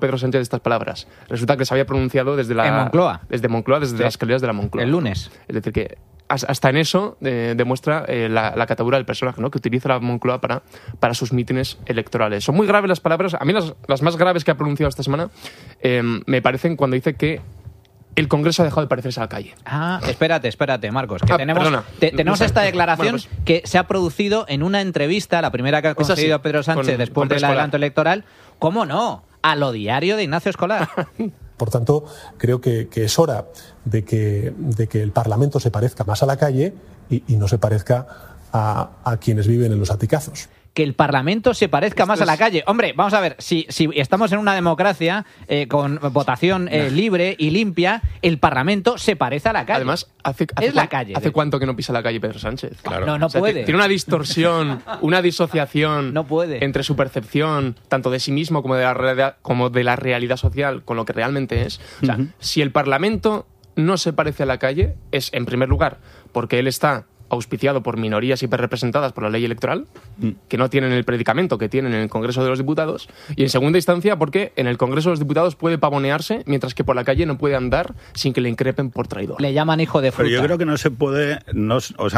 Pedro Sánchez estas palabras? Resulta que se había pronunciado desde Moncloa. Desde las escaleras de la Moncloa. El lunes. Es decir, que hasta en eso demuestra la catadura del personaje, ¿no? Que utiliza la Moncloa para sus mítines electorales. Son muy graves las palabras. A mí las más graves que ha pronunciado esta semana me parecen cuando dice que el Congreso ha dejado de parecerse a la calle. Espérate, Marcos. Que tenemos esta declaración que se ha producido en una entrevista, la primera que ha concedido Pedro Sánchez después del adelanto electoral. ¿Cómo no? A lo diario de Ignacio Escolar. Por tanto, creo que es hora de que el Parlamento se parezca más a la calle y no se parezca a quienes viven en los aticazos. Que el Parlamento se parezca más a la calle. Hombre, vamos a ver, si estamos en una democracia con votación libre y limpia, el Parlamento se parece a la calle. Además, la calle. ¿Hace cuánto que no pisa la calle Pedro Sánchez? Claro. No puede. Tiene una distorsión, una disociación entre su percepción, tanto de sí mismo como de la realidad social, con lo que realmente es. O sea, si el Parlamento no se parece a la calle, es, en primer lugar, porque él está auspiciado por minorías hiperrepresentadas por la ley electoral, que no tienen el predicamento que tienen en el Congreso de los Diputados, y en segunda instancia porque en el Congreso de los Diputados puede pavonearse, mientras que por la calle no puede andar sin que le increpen por traidor. Le llaman hijo de fruta. Pero yo creo que no se puede, no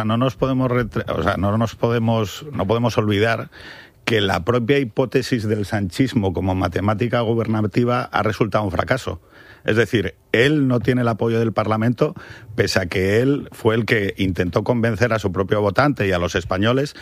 podemos olvidar que la propia hipótesis del sanchismo como matemática gobernativa ha resultado un fracaso. Es decir, él no tiene el apoyo del Parlamento, pese a que él fue el que intentó convencer a su propio votante y a los españoles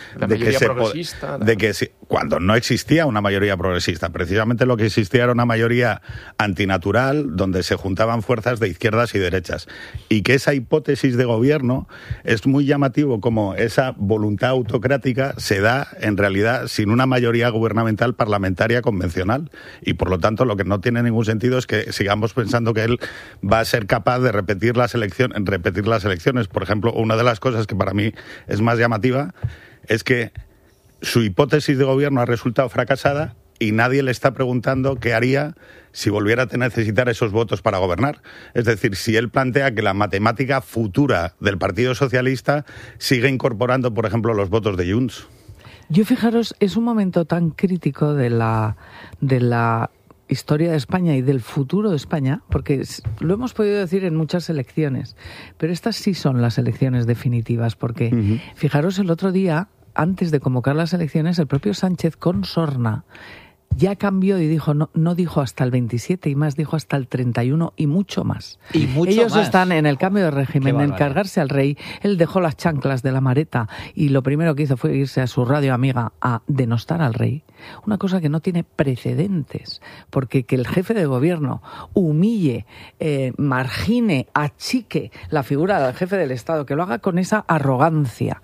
de que cuando no existía una mayoría progresista, precisamente lo que existía era una mayoría antinatural, donde se juntaban fuerzas de izquierdas y derechas. Y que esa hipótesis de gobierno es muy llamativo como esa voluntad autocrática se da, en realidad, sin una mayoría gubernamental parlamentaria convencional. Y, por lo tanto, lo que no tiene ningún sentido es que sigamos pensando que él va a ser capaz de repetir las elecciones. Por ejemplo, una de las cosas que para mí es más llamativa es que su hipótesis de gobierno ha resultado fracasada y nadie le está preguntando qué haría si volviera a necesitar esos votos para gobernar. Es decir, si él plantea que la matemática futura del Partido Socialista sigue incorporando, por ejemplo, los votos de Junts. Yo, fijaros, es un momento tan crítico de la historia de España y del futuro de España, porque lo hemos podido decir en muchas elecciones, pero estas sí son las elecciones definitivas, porque fijaros, el otro día, antes de convocar las elecciones, el propio Sánchez con sorna ya cambió y dijo, no dijo hasta el 27 y más, dijo hasta el 31 y mucho más. Ellos están en el cambio de régimen, en cargarse al rey. Él dejó las chanclas de la mareta y lo primero que hizo fue irse a su radio amiga a denostar al rey. Una cosa que no tiene precedentes, porque que el jefe de gobierno humille, margine, achique la figura del jefe del Estado, que lo haga con esa arrogancia,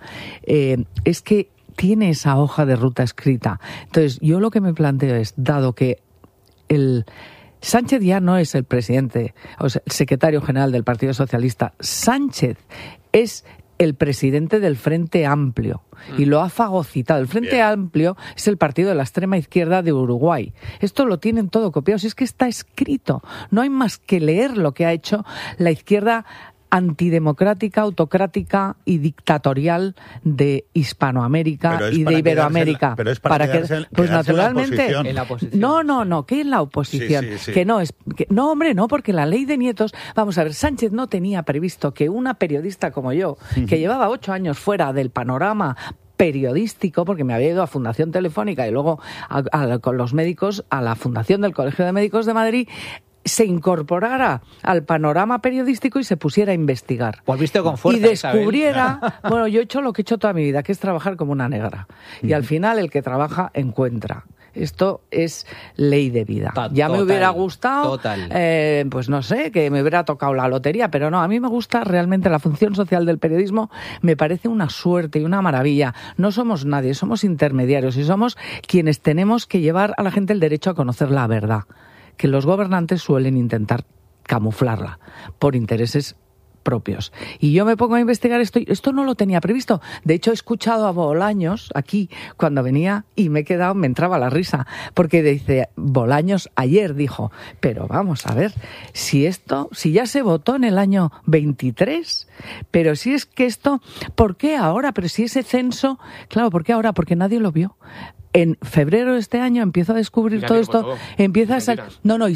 es que tiene esa hoja de ruta escrita. Entonces, yo lo que me planteo es, dado que el Sánchez ya no es el presidente, o sea, el secretario general del Partido Socialista, Sánchez es el presidente del Frente Amplio y lo ha fagocitado. El Frente Amplio es el partido de la extrema izquierda de Uruguay. Esto lo tienen todo copiado, si es que está escrito. No hay más que leer lo que ha hecho la izquierda antidemocrática, autocrática y dictatorial de Hispanoamérica y de Iberoamérica. Pero es para quedarse, pues naturalmente en la oposición. No, ¿qué en la oposición? Sí. Que no es, no, hombre, no, porque la ley de Nietos, vamos a ver, Sánchez no tenía previsto que una periodista como yo, que llevaba 8 años fuera del panorama periodístico, porque me había ido a Fundación Telefónica y luego con los médicos a la Fundación del Colegio de Médicos de Madrid, se incorporara al panorama periodístico y se pusiera a investigar. Volviste con fuerza, y descubriera, Isabel. Bueno, yo he hecho lo que he hecho toda mi vida, que es trabajar como una negra. Y al final el que trabaja encuentra. Esto es ley de vida. Ya me hubiera gustado, pues no sé, que me hubiera tocado la lotería, pero no, a mí me gusta realmente la función social del periodismo, me parece una suerte y una maravilla. No somos nadie, somos intermediarios y somos quienes tenemos que llevar a la gente el derecho a conocer la verdad, que los gobernantes suelen intentar camuflarla por intereses propios. Y yo me pongo a investigar esto no lo tenía previsto. De hecho, he escuchado a Bolaños aquí cuando venía y me entraba la risa, porque dice, Bolaños ayer dijo, pero vamos a ver, si ya se votó en el año 23, pero si es que ¿por qué ahora? Pero si ese censo, claro, ¿por qué ahora? Porque nadie lo vio. En febrero de este año empiezo a descubrir todo esto, empieza a salir... No,